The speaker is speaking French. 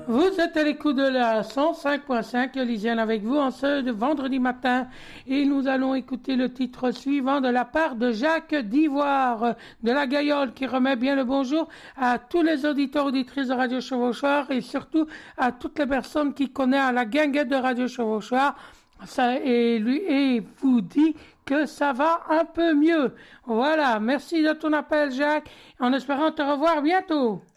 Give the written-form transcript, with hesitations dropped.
Vous êtes à l'écoute de la 105.5 Elysienne avec vous en ce vendredi matin et nous allons écouter le titre suivant de la part de Jacques d'Ivoire de la Gaillole qui remet bien le bonjour à tous les auditeurs auditrices de Radio Chevauchoir et surtout à toutes les personnes qui connaissent la guinguette de Radio Chevauchoir. Ça, et vous dit que ça va un peu mieux. Voilà, merci de ton appel Jacques en espérant te revoir bientôt.